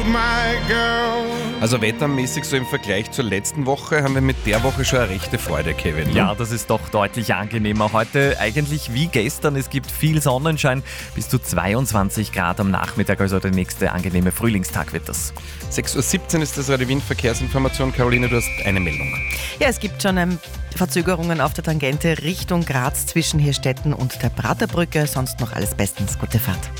my girl. Also wettermäßig so im Vergleich zur letzten Woche haben wir mit der Woche schon eine rechte Freude, Kevin. Ne? Ja, das ist doch deutlich angenehmer. Heute eigentlich wie gestern. Es gibt viel Sonnenschein, bis zu 22 Grad am Nachmittag. Also der nächste angenehme Frühlingstag wird das. 6.17 Uhr ist das Radio Wien Verkehrsinformation. Caroline, du hast eine Meldung. Ja, es gibt schon Verzögerungen auf der Tangente Richtung Graz zwischen Hirstetten und der Praterbrücke. Sonst noch alles bestens. Gute Fahrt.